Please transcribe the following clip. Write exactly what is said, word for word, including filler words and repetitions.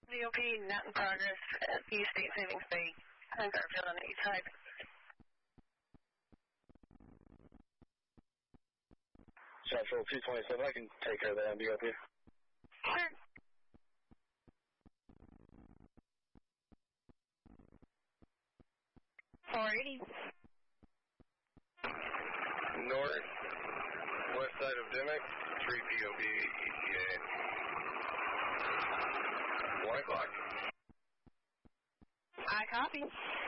D O P, not in progress. East State Savings Bank. On Garfield on the east side. Central two twenty-seven, I can take care of that on D O P. Sure. four eighty. North, west side of Dimick, three P O B E T A. One o'clock. I copy.